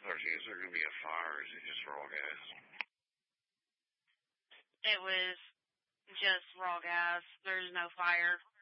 Is there going to be a fire, or is it just raw gas? It was just raw gas. There's no fire.